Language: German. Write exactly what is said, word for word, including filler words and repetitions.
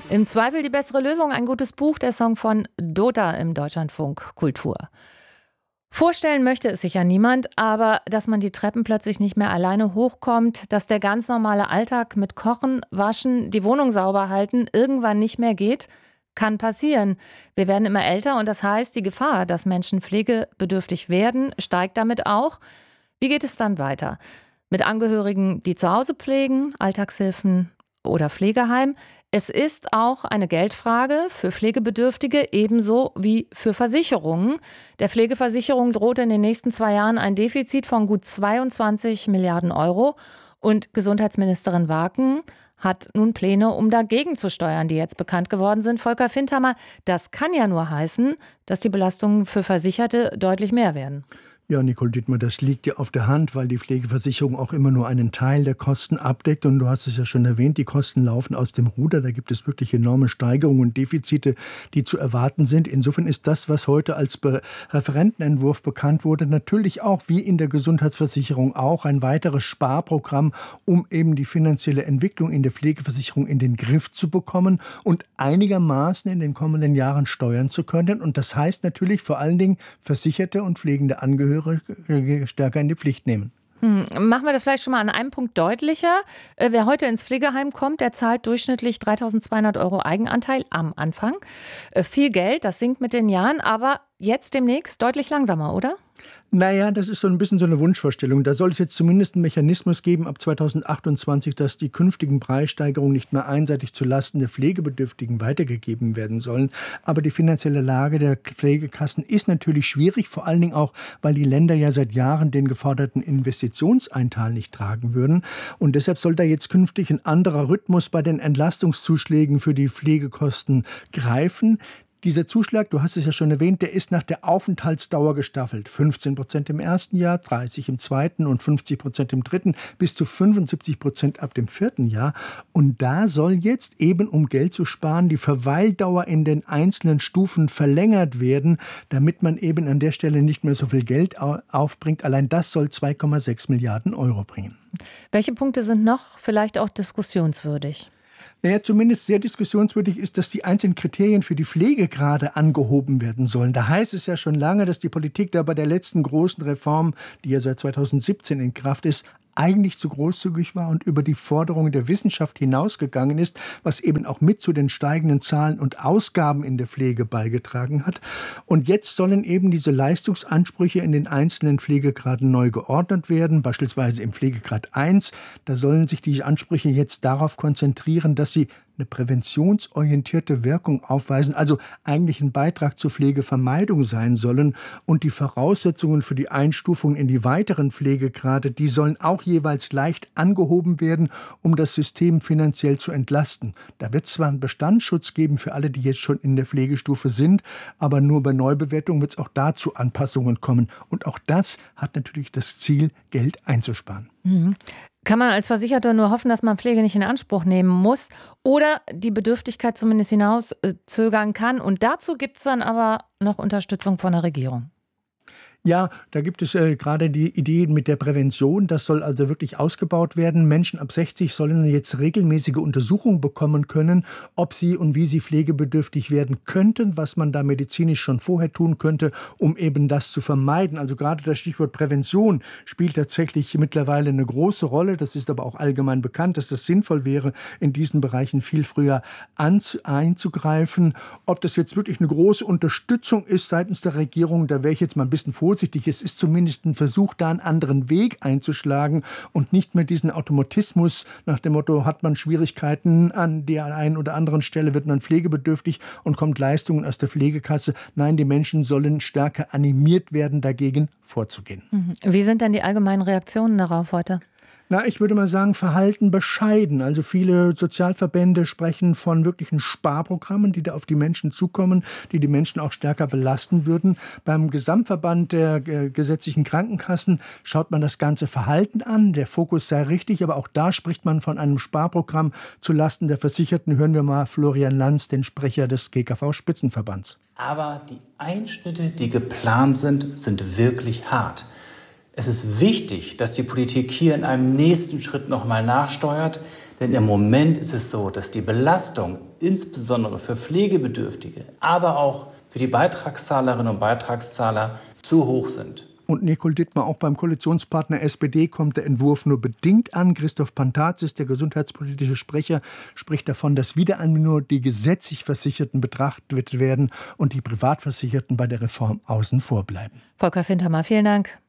Im Zweifel die bessere Lösung, ein gutes Buch, der Song von Dota im Deutschlandfunk Kultur. Vorstellen möchte es sich ja niemand, aber dass man die Treppen plötzlich nicht mehr alleine hochkommt, dass der ganz normale Alltag mit Kochen, Waschen, die Wohnung sauber halten irgendwann nicht mehr geht, kann passieren. Wir werden immer älter und das heißt, die Gefahr, dass Menschen pflegebedürftig werden, steigt damit auch. Wie geht es dann weiter? Mit Angehörigen, die zu Hause pflegen, Alltagshilfen oder Pflegeheim? Es ist auch eine Geldfrage für Pflegebedürftige, ebenso wie für Versicherungen. Der Pflegeversicherung droht in den nächsten zwei Jahren ein Defizit von gut zweiundzwanzig Milliarden Euro. Und Gesundheitsministerin Waken hat nun Pläne, um dagegen zu steuern, die jetzt bekannt geworden sind. Volker Findhammer, das kann ja nur heißen, dass die Belastungen für Versicherte deutlich mehr werden. Ja, Nicole Dittmer, das liegt ja auf der Hand, weil die Pflegeversicherung auch immer nur einen Teil der Kosten abdeckt. Und du hast es ja schon erwähnt, die Kosten laufen aus dem Ruder. Da gibt es wirklich enorme Steigerungen und Defizite, die zu erwarten sind. Insofern ist das, was heute als Be- Referentenentwurf bekannt wurde, natürlich auch wie in der Gesundheitsversicherung auch ein weiteres Sparprogramm, um eben die finanzielle Entwicklung in der Pflegeversicherung in den Griff zu bekommen und einigermaßen in den kommenden Jahren steuern zu können. Und das heißt natürlich vor allen Dingen Versicherte und pflegende Angehörige stärker in die Pflicht nehmen. Hm, machen wir das vielleicht schon mal an einem Punkt deutlicher. Äh, wer heute ins Pflegeheim kommt, der zahlt durchschnittlich dreitausendzweihundert Euro Eigenanteil am Anfang. Äh, viel Geld, das sinkt mit den Jahren, aber jetzt demnächst deutlich langsamer, oder? Naja, das ist so ein bisschen so eine Wunschvorstellung. Da soll es jetzt zumindest einen Mechanismus geben ab zweitausendachtundzwanzig, dass die künftigen Preissteigerungen nicht mehr einseitig zulasten der Pflegebedürftigen weitergegeben werden sollen. Aber die finanzielle Lage der Pflegekassen ist natürlich schwierig, vor allen Dingen auch, weil die Länder ja seit Jahren den geforderten Investitionseinteil nicht tragen würden. Und deshalb soll da jetzt künftig ein anderer Rhythmus bei den Entlastungszuschlägen für die Pflegekosten greifen. Dieser Zuschlag, du hast es ja schon erwähnt, der ist nach der Aufenthaltsdauer gestaffelt. fünfzehn Prozent im ersten Jahr, dreißig im zweiten und fünfzig Prozent im dritten, bis zu fünfundsiebzig Prozent ab dem vierten Jahr. Und da soll jetzt eben, um Geld zu sparen, die Verweildauer in den einzelnen Stufen verlängert werden, damit man eben an der Stelle nicht mehr so viel Geld aufbringt. Allein das soll zwei Komma sechs Milliarden Euro bringen. Welche Punkte sind noch vielleicht auch diskussionswürdig? Naja, zumindest sehr diskussionswürdig ist, dass die einzelnen Kriterien für die Pflegegrade angehoben werden sollen. Da heißt es ja schon lange, dass die Politik da bei der letzten großen Reform, die ja seit zweitausendsiebzehn in Kraft ist, eigentlich zu großzügig war und über die Forderungen der Wissenschaft hinausgegangen ist, was eben auch mit zu den steigenden Zahlen und Ausgaben in der Pflege beigetragen hat. Und jetzt sollen eben diese Leistungsansprüche in den einzelnen Pflegegraden neu geordnet werden, beispielsweise im Pflegegrad eins. Da sollen sich die Ansprüche jetzt darauf konzentrieren, dass sie eine präventionsorientierte Wirkung aufweisen, also eigentlich ein Beitrag zur Pflegevermeidung sein sollen. Und die Voraussetzungen für die Einstufung in die weiteren Pflegegrade, die sollen auch jeweils leicht angehoben werden, um das System finanziell zu entlasten. Da wird zwar einen Bestandsschutz geben für alle, die jetzt schon in der Pflegestufe sind, aber nur bei Neubewertung wird es auch dazu Anpassungen kommen. Und auch das hat natürlich das Ziel, Geld einzusparen. Mhm. Kann man als Versicherter nur hoffen, dass man Pflege nicht in Anspruch nehmen muss oder die Bedürftigkeit zumindest hinauszögern kann? Und dazu gibt es dann aber noch Unterstützung von der Regierung. Ja, da gibt es äh, gerade die Idee mit der Prävention. Das soll also wirklich ausgebaut werden. Menschen ab sechzig sollen jetzt regelmäßige Untersuchungen bekommen können, ob sie und wie sie pflegebedürftig werden könnten, was man da medizinisch schon vorher tun könnte, um eben das zu vermeiden. Also gerade das Stichwort Prävention spielt tatsächlich mittlerweile eine große Rolle. Das ist aber auch allgemein bekannt, dass das sinnvoll wäre, in diesen Bereichen viel früher anzu- einzugreifen. Ob das jetzt wirklich eine große Unterstützung ist seitens der Regierung, da wäre ich jetzt mal ein bisschen vorsichtig. Es ist zumindest ein Versuch, da einen anderen Weg einzuschlagen und nicht mehr diesen Automatismus nach dem Motto, hat man Schwierigkeiten an der einen oder anderen Stelle, wird man pflegebedürftig und kommt Leistungen aus der Pflegekasse. Nein, die Menschen sollen stärker animiert werden, dagegen vorzugehen. Wie sind denn die allgemeinen Reaktionen darauf heute? Na, ich würde mal sagen, Verhalten bescheiden. Also viele Sozialverbände sprechen von wirklichen Sparprogrammen, die da auf die Menschen zukommen, die die Menschen auch stärker belasten würden. Beim Gesamtverband der äh, gesetzlichen Krankenkassen schaut man das ganze Verhalten an. Der Fokus sei richtig, aber auch da spricht man von einem Sparprogramm zulasten der Versicherten. Hören wir mal Florian Lanz, den Sprecher des G K V-Spitzenverbands. Aber die Einschnitte, die geplant sind, sind wirklich hart. Es ist wichtig, dass die Politik hier in einem nächsten Schritt nochmal nachsteuert, Denn im Moment ist es so, dass die Belastung insbesondere für Pflegebedürftige, aber auch für die Beitragszahlerinnen und Beitragszahler zu hoch sind. Und Nicole Dittmar, auch beim Koalitionspartner S P D kommt der Entwurf nur bedingt an. Christoph Pantazis, der gesundheitspolitische Sprecher, spricht davon, dass wieder einmal nur die gesetzlich Versicherten betrachtet werden und die Privatversicherten bei der Reform außen vor bleiben. Volker Fintermer, vielen Dank.